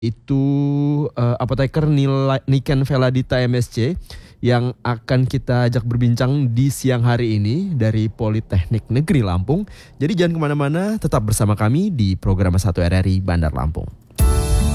Itu apoteker Niken Veladita MSc yang akan kita ajak berbincang di siang hari ini dari Politeknik Negeri Lampung. Jadi jangan kemana-mana, tetap bersama kami di program 1 RRI Bandar Lampung.